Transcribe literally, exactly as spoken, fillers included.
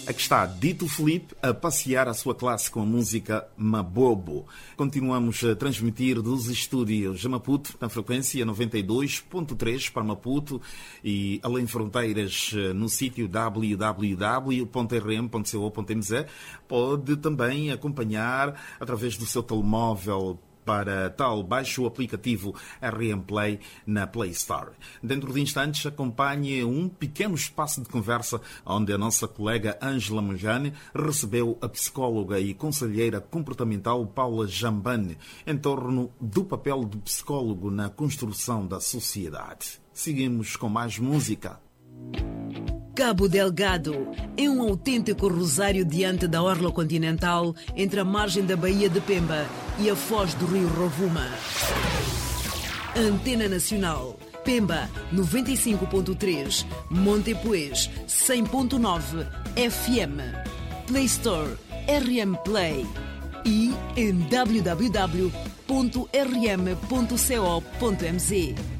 Aqui está Dito Felipe a passear a sua classe com a música Mabobo. Continuamos a transmitir dos estúdios de Maputo, na frequência noventa e dois ponto três para Maputo e além fronteiras no sítio w w w ponto r m ponto co ponto m z. Pode também acompanhar através do seu telemóvel. Para tal, baixe o aplicativo R M Play na Play Store. Dentro de instantes, acompanhe um pequeno espaço de conversa onde a nossa colega Ângela Mujane recebeu a psicóloga e conselheira comportamental Paula Jambane em torno do papel do psicólogo na construção da sociedade. Seguimos com mais música. Cabo Delgado é um autêntico rosário diante da orla continental entre a margem da Baía de Pemba e a foz do rio Rovuma. Antena Nacional, Pemba noventa e cinco ponto três, Montepuez cem ponto nove F M, Play Store R M Play e em w w w ponto r m ponto co ponto m z.